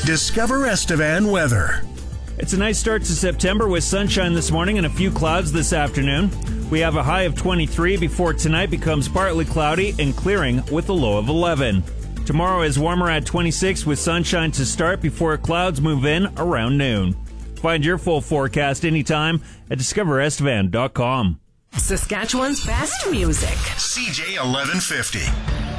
Discover Estevan weather. It's a nice start to September with sunshine this morning and a few clouds this afternoon. We have a high of 23 before tonight becomes partly cloudy and clearing with a low of 11. Tomorrow is warmer at 26 with sunshine to start before clouds move in around noon. Find your full forecast anytime at discoverestevan.com. Saskatchewan's best music. CJ 1150.